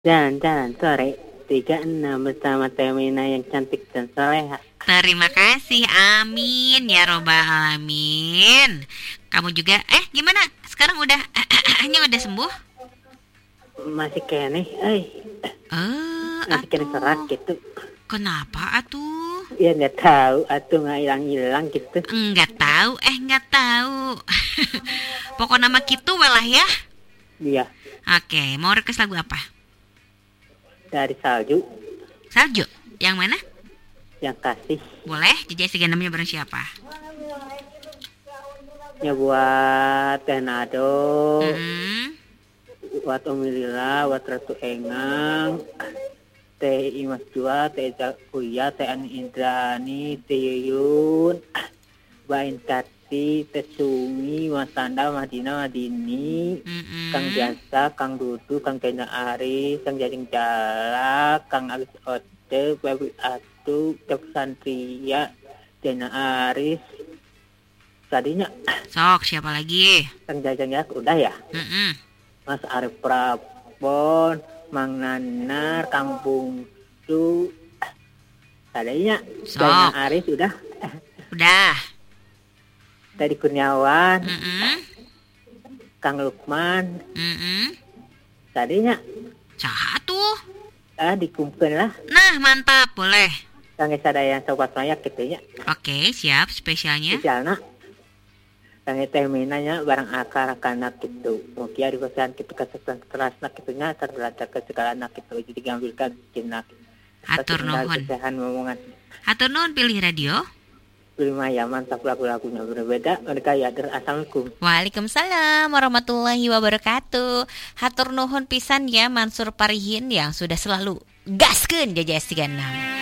Jalan-jalan sore 36 bersama Temina yang cantik dan soleha. Terima kasih, amin ya robbal alamin. Kamu juga, gimana? Sekarang udah, udah sembuh? Masih kene, masih kene serak Atuh. gitu. Kenapa atuh? Ya nggak tahu, atau nggak hilang-hilang gitu. Enggak tahu. Pokok nama gitu welah ya. Iya, Oke, mau request lagu apa? dari salju Salju. Yang mana? yang kasih Boleh, Jejak Siganamnya bareng siapa? ya buat Teh Nado, Mm-mm. buat Umi Lila, buat Ratu Engang, Teh Imas Jua, Teh Zakuya, Teh Ani Indrani, Teh Yuyun, Bain Tati, Teh Sumi, Mas Tanda, Madina, Madini, Mm-mm. Kang Jasa, Kang Dudu, Kang Kena Aris, Kang Jajing Jala, Kang Agus Ote, Babi Atu, Cok Santria, Jena Aris, tadinya Sok, siapa lagi? Kang Jajang ya udah ya, Mm-mm. Mas Arif Prabon, Mang Nanar, Kang Bungsu, tadinya Sok. Jena Aris udah, Udah. Teddy Kurniawan, Mm-mm. Kang Lukman, Mm-mm. tadinya Saha tuh? dikumpulkan lah. Nah, mantap, boleh. Kang Sadayang Sobat Maya gitu nya. Oke, siap spesialnya. Spesialna Kang Teminanya barang akar kana gitu. Mugia di pesan kita kesetan kerasna kitunya terbelajar ke segala anak itu jadi diambilkan cina. Hatur nuhun. Kesehan ngomongan. Hatur nuhun pilih radio. Maya mantap lagu-lagunya berbeda. Mereka ya Assalamualaikum. Waalaikumsalam warahmatullahi wabarakatuh. Hatur nuhun pisan ya Mansur Parihin yang sudah selalu gaskeun Jajak Siganam.